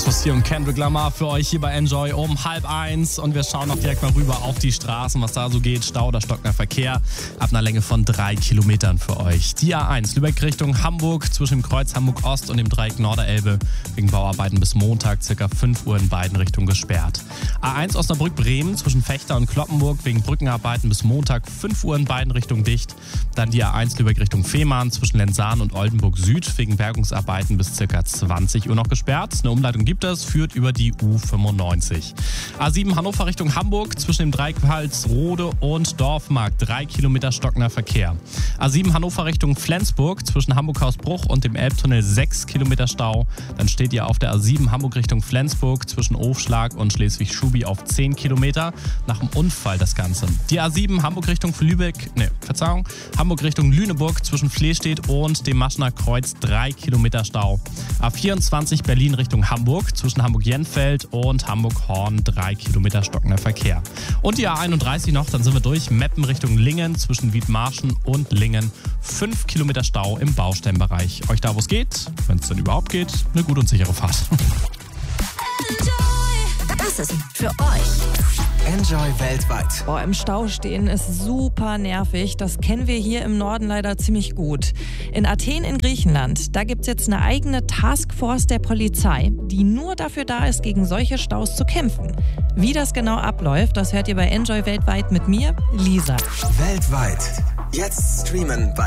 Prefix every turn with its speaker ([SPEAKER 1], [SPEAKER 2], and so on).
[SPEAKER 1] Rossi und Kendrick Lamar für euch hier bei Enjoy um 12:30 und wir schauen noch direkt mal rüber auf die Straßen, was da so geht. Stau oder stockender Verkehr ab einer Länge von 3 Kilometern für euch. Die A1 Lübeck Richtung Hamburg zwischen dem Kreuz Hamburg Ost und dem Dreieck Norderelbe wegen Bauarbeiten bis Montag ca. 5 Uhr in beiden Richtungen gesperrt. A1 Osnabrück Bremen zwischen Fechter und Kloppenburg wegen Brückenarbeiten bis Montag 5 Uhr in beiden Richtungen dicht. Dann die A1 Lübeck Richtung Fehmarn zwischen Lenzahn und Oldenburg Süd wegen Bergungsarbeiten bis ca. 20 Uhr noch gesperrt. Eine Umleitung gibt es, führt über die U95. A7 Hannover Richtung Hamburg zwischen dem Dreieck Walsrode und Dorfmarkt 3 Kilometer stockender Verkehr. A7 Hannover Richtung Flensburg zwischen Hamburg-Hausbruch und dem Elbtunnel 6 Kilometer Stau. Dann steht ihr auf der A7 Hamburg Richtung Flensburg zwischen Ofschlag und Schleswig-Schubi auf 10 Kilometer. Nach dem Unfall das Ganze. Die A7 Hamburg Richtung Hamburg Richtung Lüneburg zwischen Flehstedt und dem Maschener Kreuz 3 Kilometer Stau. A24 Berlin Richtung Hamburg zwischen Hamburg-Jenfeld und Hamburg-Horn 3 Kilometer stockender Verkehr. Und die A31 noch, dann sind wir durch. Meppen Richtung Lingen zwischen Wiedmarschen und Lingen 5 Kilometer Stau im Baustellenbereich. Euch da, wo es geht, wenn es denn überhaupt geht, eine gute und sichere Fahrt.
[SPEAKER 2] Das ist für euch.
[SPEAKER 3] Enjoy weltweit.
[SPEAKER 4] Boah, im Stau stehen ist super nervig. Das kennen wir hier im Norden leider ziemlich gut. In Athen in Griechenland, da gibt es jetzt eine eigene Taskforce der Polizei, die nur dafür da ist, gegen solche Staus zu kämpfen. Wie das genau abläuft, das hört ihr bei Enjoy weltweit mit mir, Lisa.
[SPEAKER 3] Weltweit. Jetzt streamen bei